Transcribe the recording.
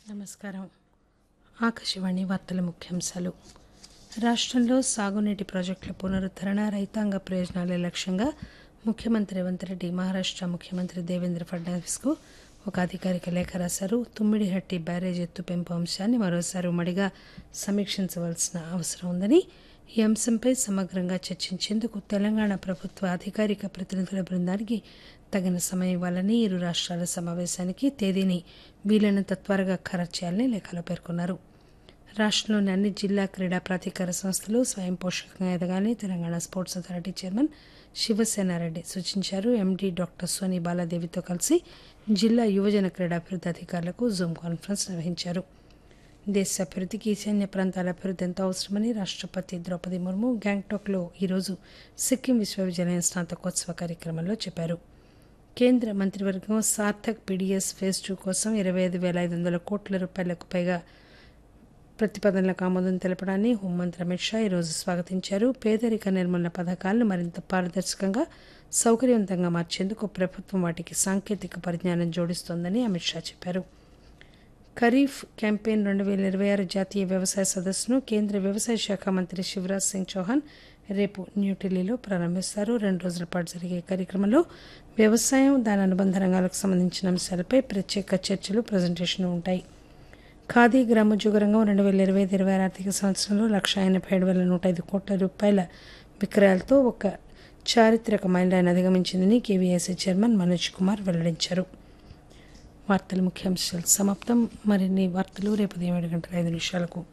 నమస్కారం. ఆకాశవాణి వార్తల ముఖ్యాంశాలు. రాష్ట్రంలో సాగునీటి ప్రాజెక్టుల పునరుద్దరణ, రైతాంగ ప్రయోజనాలే లక్ష్యంగా ముఖ్యమంత్రి రేవంత్ రెడ్డి మహారాష్ట్ర ముఖ్యమంత్రి దేవేంద్ర ఫడ్నవీస్కు ఒక అధికారిక లేఖ రాశారు. తుమ్మిడిహట్టి బ్యారేజ్ ఎత్తు పెంపు అంశాన్ని మరోసారి ఉమ్మడిగా సమీక్షించవలసిన అవసరం ఉందని, ఈ అంశంపై సమగ్రంగా చర్చించేందుకు తెలంగాణ ప్రభుత్వ అధికారిక ప్రతినిధుల బృందానికి తగిన సమయం ఇవ్వాలని, ఇరు రాష్ట్రాల సమావేశానికి తేదీని వీలైనంత త్వరగా ఖరారు చేయాలని లేఖలో పేర్కొన్నారు. రాష్ట్రంలోని అన్ని జిల్లా క్రీడా ప్రాధికార సంస్థలు స్వయం పోషకంగా ఎదగాలని Telangana sports authority chairman Shiva Sena Reddy సూచించారు. ఎండీ డాక్టర్ సోని బాలాదేవితో కలిసి జిల్లా యువజన క్రీడాభివృద్ధి అధికారులకు జూమ్ కాన్ఫరెన్స్ నిర్వహించారు. దేశ అభివృద్ధికి ఈశాన్య ప్రాంతాల అభివృద్ధి ఎంతో అవసరమని రాష్ట్రపతి ద్రౌపది ముర్ము గ్యాంగ్టాక్లో ఈరోజు సిక్కిం విశ్వవిద్యాలయం స్నాతకోత్సవ కార్యక్రమంలో చెప్పారు. కేంద్ర మంత్రివర్గం సార్థక్ పీడీఎస్ ఫేజ్ 2 కోసం 25,500 కోట్ల రూపాయలకు పైగా ప్రతిపాదనలకు ఆమోదం తెలపడాన్ని హోంమంత్రి అమిత్ షా ఈరోజు స్వాగతించారు. పేదరిక నిర్మూలన పథకాలను మరింత పారదర్శకంగా, సౌకర్యవంతంగా మార్చేందుకు ప్రభుత్వం వాటికి సాంకేతిక పరిజ్ఞానం జోడిస్తోందని అమిత్ షా చెప్పారు. ఖరీఫ్ క్యాంపెయిన్ 2026 జాతీయ వ్యవసాయ సదస్సును కేంద్ర వ్యవసాయ శాఖ మంత్రి శివరాజ్ సింగ్ చౌహాన్ రేపు న్యూఢిల్లీలో ప్రారంభిస్తారు. 2 రోజుల పాటు జరిగే కార్యక్రమంలో వ్యవసాయం, దాని అనుబంధ రంగాలకు సంబంధించిన అంశాలపై ప్రత్యేక చర్చలు, ప్రజెంటేషన్లు ఉంటాయి. ఖాదీ గ్రామోద్యోగ రంగం 2025-26 ఆర్థిక సంవత్సరంలో 1,87,105 కోట్ల రూపాయల విక్రయాలతో ఒక చారిత్రక మైలురాయిని అధిగమించిందని కేవీఐసీ చైర్మన్ మనోజ్ కుమార్ వెల్లడించారు. వార్తల ముఖ్యాంశాలు సమాప్తం. మరిన్ని వార్తలు రేపు ఉదయం 7:05